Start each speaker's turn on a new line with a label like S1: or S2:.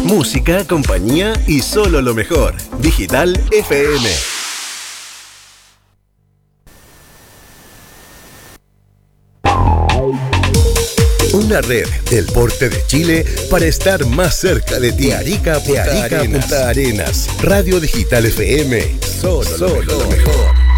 S1: Música, compañía y solo lo mejor. Digital FM. Una red del porte de Chile para estar más cerca de ti. Arica, Punta Arenas. Radio Digital FM. Solo lo mejor.